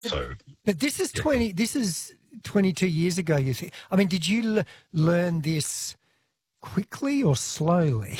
So, But this is yeah. 22 years ago, you think. I mean, did you learn this quickly or slowly?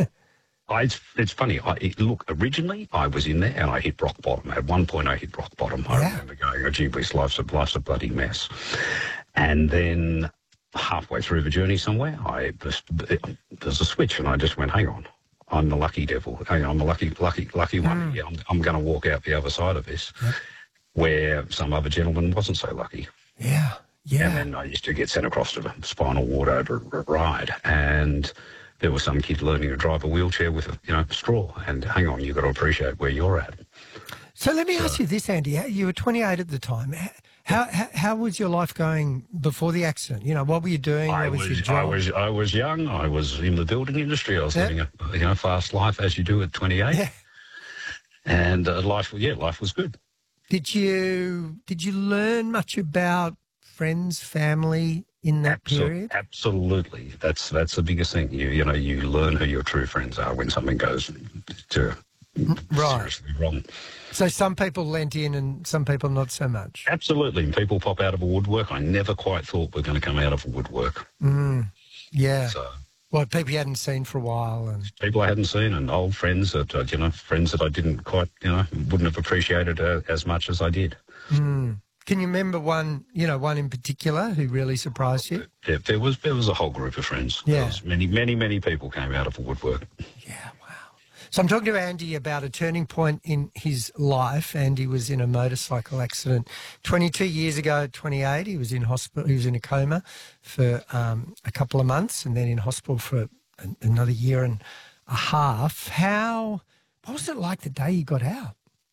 It's funny. Look, originally I was in there and I hit rock bottom. At one point I hit rock bottom. I Yeah. remember going, oh, gee whiz, life's a bloody mess. And then halfway through the journey somewhere, there's a switch and I just went, hang on, I'm the lucky devil. Hang on, I'm the lucky one. Yeah, I'm going to walk out the other side of this, where some other gentleman wasn't so lucky. Yeah, yeah. And then I used to get sent across to the spinal ward over a ride, and there was some kid learning to drive a wheelchair with a straw. And hang on, you've got to appreciate where you're at. So let me ask you this, Andy. You were 28 at the time. How was your life going before the accident? You know, what were you doing? I was young. I was in the building industry. I was living a fast life, as you do at 28. Yeah. And life was good. Did you learn much about friends, family in that period? Absolutely. That's the biggest thing. You learn who your true friends are when something goes seriously wrong. So some people lent in and some people not so much. Absolutely. And people pop out of a woodwork. I never quite thought we're going to come out of a woodwork. Yeah. So, well, people you hadn't seen for a while, and people I hadn't seen, and old friends that friends that I didn't quite wouldn't have appreciated as much as I did. Can you remember one in particular who really surprised you? Yeah, there was a whole group of friends. Yeah. There was many people came out of a woodwork. Yeah, wow. So I'm talking to Andy about a turning point in his life. Andy was in a motorcycle accident 22 years ago at 28. He was in hospital. He was in a coma for a couple of months and then in hospital for another year and a half. What was it like the day he got out?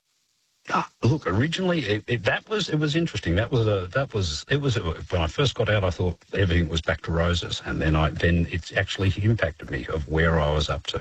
Look, originally it was interesting. It was when I first got out, I thought everything was back to roses, and then it actually impacted me of where I was up to.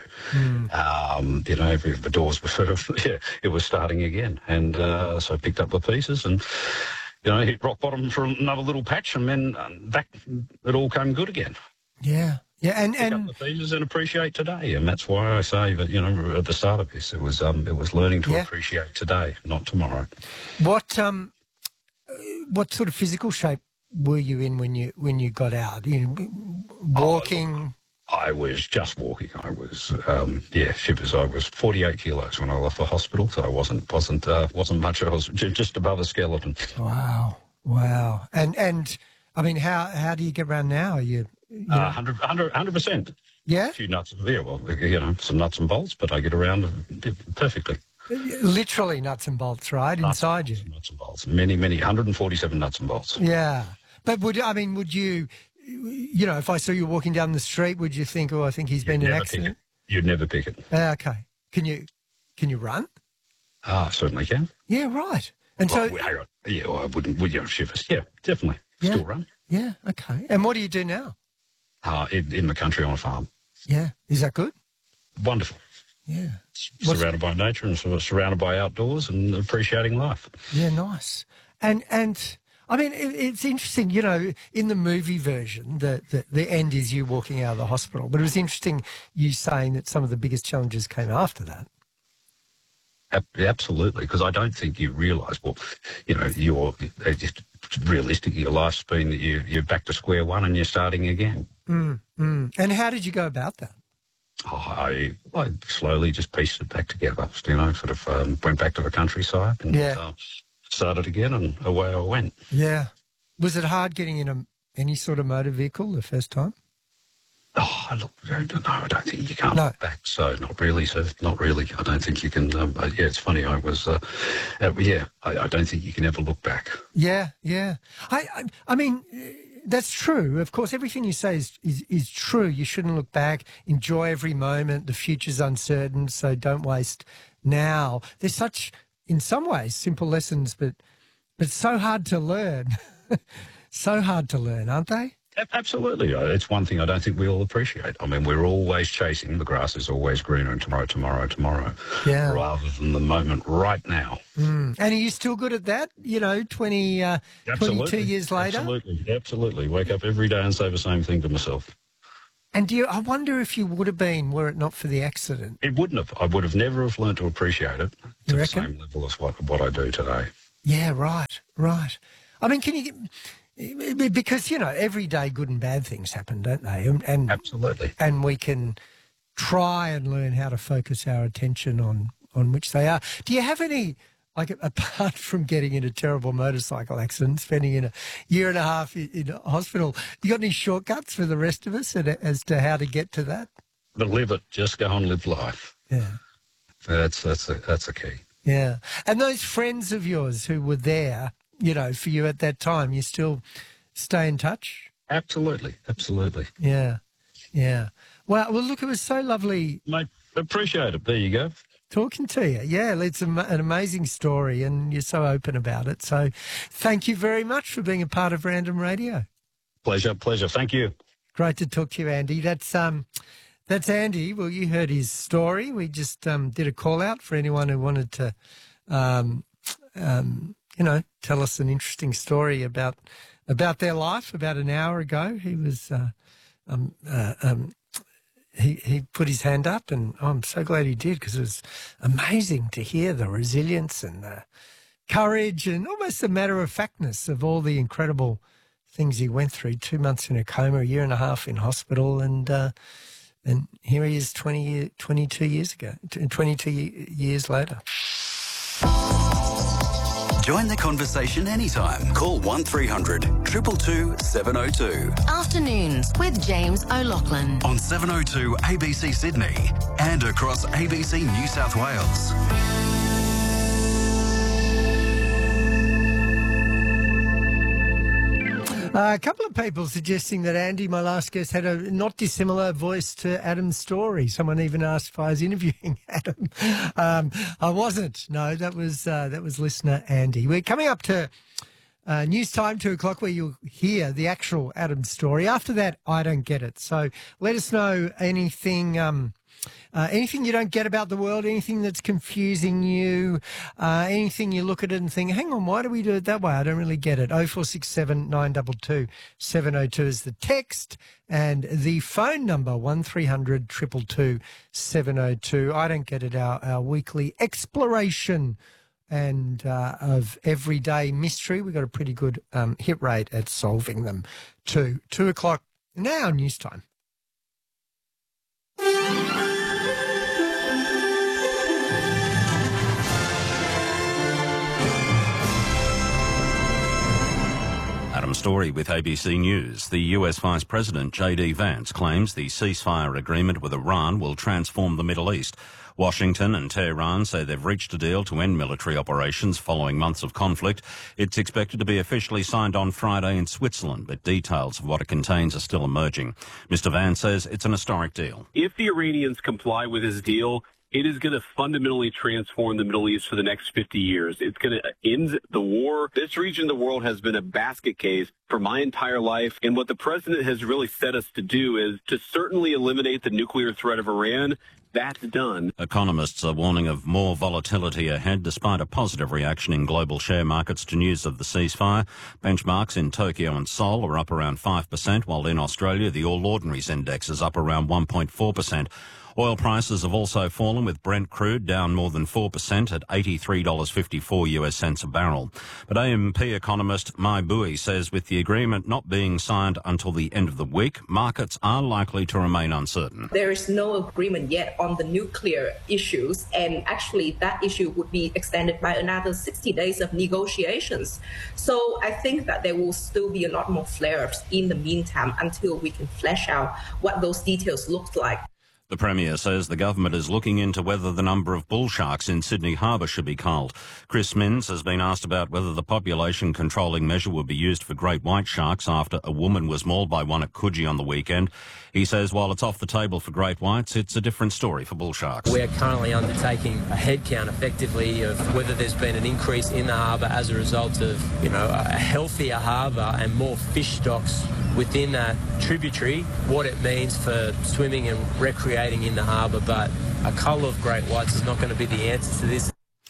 The doors were sort of it was starting again, and so I picked up the pieces and hit rock bottom for another little patch, and then back it all came good again. Yeah. Yeah, and pick up the pieces and appreciate today, and that's why I say that at the start of this, it was learning to appreciate today, not tomorrow. What sort of physical shape were you in when you got out? Walking. I was just walking. I was shivers. I was 48 kilos when I left the hospital, so I wasn't much. I was just above a skeleton. Wow. And I mean, how do you get around now? Are you 100%. Yeah? A few nuts. Yeah, well, some nuts and bolts, but I get around perfectly. Literally nuts and bolts, right? Inside you. Nuts and bolts. Many, 147 nuts and bolts. Yeah. But would you, if I saw you walking down the street, would you think, I think he's been in an accident? You'd never pick it. Okay. Can you run? Certainly can. Yeah, right. And hang on. Yeah, I wouldn't. Would you shivers? Yeah, definitely. Yeah. Still run. Yeah, okay. And what do you do now? In the country on a farm. Yeah. Is that good? Wonderful. Yeah. Surrounded by nature and sort of surrounded by outdoors and appreciating life. Yeah, nice. And I mean, it's interesting, in the movie version, the end is you walking out of the hospital. But it was interesting you saying that some of the biggest challenges came after that. Absolutely, because I don't think you realise, realistically, your life's been that you're back to square one and you're starting again. And how did you go about that? I slowly just pieced it back together, went back to the countryside and started again, and away I went. Yeah. Was it hard getting in any sort of motor vehicle the first time? Look, no, I don't think you can't look back. So not really, sir. Not really. I don't think you can. It's funny. I was, I don't think you can ever look back. Yeah. I mean, that's true. Of course, everything you say is true. You shouldn't look back. Enjoy every moment. The future's uncertain, so don't waste now. There's such, in some ways, simple lessons, but so hard to learn. So hard to learn, aren't they? Absolutely. It's one thing I don't think we all appreciate. I mean, we're always chasing the grass is always greener and tomorrow, rather than the moment right now. And are you still good at that, 22 years later? Absolutely. Wake up every day and say the same thing to myself. And I wonder if you would have been were it not for the accident. It wouldn't have. I would have never have learned to appreciate it to the same level as what I do today. Yeah, right. I mean, can you, because, every day good and bad things happen, don't they? Absolutely. And we can try and learn how to focus our attention on which they are. Do you have any, like, apart from getting in a terrible motorcycle accident, spending in a year and a half in hospital, you got any shortcuts for the rest of us as to how to get to that? But live it. Just go and live life. Yeah. That's a key. Yeah. And those friends of yours who were there, for you at that time, you still stay in touch? Absolutely. Yeah. Well, look, it was so lovely. Mate, appreciate it. There you go. Talking to you. Yeah, it's an amazing story and you're so open about it. So thank you very much for being a part of Random Radio. Pleasure. Thank you. Great to talk to you, Andy. That's Andy. Well, you heard his story. We just did a call out for anyone who wanted to, tell us an interesting story about their life. About an hour ago, he was he put his hand up, and I'm so glad he did, because it was amazing to hear the resilience and the courage and almost the matter-of-factness of all the incredible things he went through. 2 months in a coma, a year and a half in hospital, and here he is 22 years later. Join the conversation anytime. Call 1300 222 702. Afternoons with James O'Loughlin. On 702 ABC Sydney and across ABC New South Wales. A couple of people suggesting that Andy, my last guest, had a not dissimilar voice to Adam's story. Someone even asked if I was interviewing Adam. I wasn't. No, that was listener Andy. We're coming up to news time, 2:00, where you'll hear the actual Adam story. After that, I don't get it. So let us know anything you don't get about the world, anything that's confusing you, anything you look at it and think, hang on, why do we do it that way? I don't really get it. 0467 922 702 is the text, and the phone number 1300 222 702. I don't get it, our weekly exploration and of everyday mystery. We've got a pretty good hit rate at solving them too. 2:00 now, news time. Adam Story with ABC News. The US Vice President J.D. Vance claims the ceasefire agreement with Iran will transform the Middle East. Washington and Tehran say they've reached a deal to end military operations following months of conflict. It's expected to be officially signed on Friday in Switzerland, but details of what it contains are still emerging. Mr. Vance says it's an historic deal. If the Iranians comply with this deal, it is going to fundamentally transform the Middle East for the next 50 years. It's going to end the war. This region of the world has been a basket case for my entire life. And what the president has really set us to do is to certainly eliminate the nuclear threat of Iran. That's done. Economists are warning of more volatility ahead despite a positive reaction in global share markets to news of the ceasefire. Benchmarks in Tokyo and Seoul are up around 5%, while in Australia the All Ordinaries Index is up around 1.4%. Oil prices have also fallen, with Brent crude down more than 4% at $83.54 US cents a barrel. But AMP economist Mai Bui says with the agreement not being signed until the end of the week, markets are likely to remain uncertain. There is no agreement yet on the nuclear issues, and actually that issue would be extended by another 60 days of negotiations. So I think that there will still be a lot more flare-ups in the meantime until we can flesh out what those details look like. The Premier says the government is looking into whether the number of bull sharks in Sydney Harbour should be culled. Chris Minns has been asked about whether the population controlling measure would be used for great white sharks after a woman was mauled by one at Coogee on the weekend. He says while it's off the table for great whites, it's a different story for bull sharks. We're currently undertaking a head count effectively of whether there's been an increase in the harbour as a result of, a healthier harbour and more fish stocks within that tributary, what it means for swimming and recreating in the harbour. But a cull of great whites is not going to be the answer to this.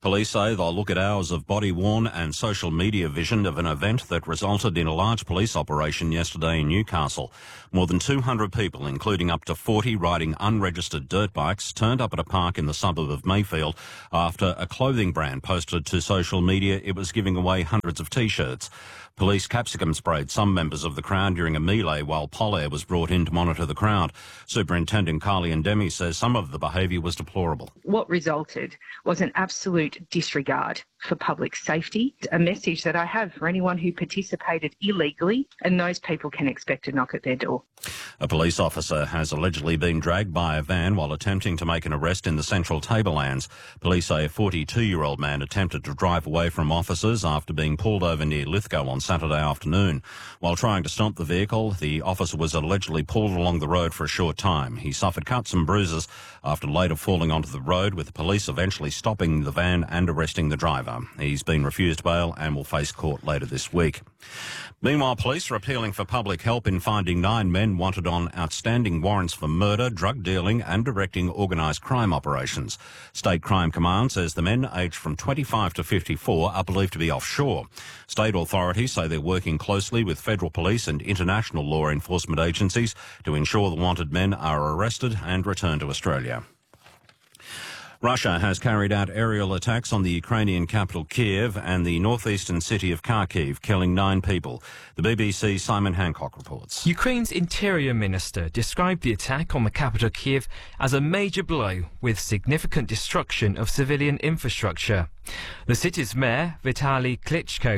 Police say they'll look at hours of body-worn and social media vision of an event that resulted in a large police operation yesterday in Newcastle. More than 200 people, including up to 40 riding unregistered dirt bikes, turned up at a park in the suburb of Mayfield after a clothing brand posted to social media it was giving away hundreds of T-shirts. Police capsicum sprayed some members of the crowd during a melee while Polair was brought in to monitor the crowd. Superintendent Carly Ndemi says some of the behaviour was deplorable. What resulted was an absolute disregard for public safety, a message that I have for anyone who participated illegally, and those people can expect a knock at their door. A police officer has allegedly been dragged by a van while attempting to make an arrest in the Central Tablelands. Police say a 42-year-old man attempted to drive away from officers after being pulled over near Lithgow on Saturday afternoon. While trying to stop the vehicle, the officer was allegedly pulled along the road for a short time. He suffered cuts and bruises after later falling onto the road, with the police eventually stopping the van and arresting the driver. He's been refused bail and will face court later this week. Meanwhile, police are appealing for public help in finding 9 men wanted on outstanding warrants for murder, drug dealing and directing organised crime operations. State Crime Command says the men, aged from 25 to 54, are believed to be offshore. State authorities say they're working closely with federal police and international law enforcement agencies to ensure the wanted men are arrested and returned to Australia. Russia has carried out aerial attacks on the Ukrainian capital Kiev and the northeastern city of Kharkiv, killing 9 people. The BBC's Simon Hancock reports. Ukraine's Interior Minister described the attack on the capital Kiev as a major blow with significant destruction of civilian infrastructure. The city's mayor, Vitaly Klitschko,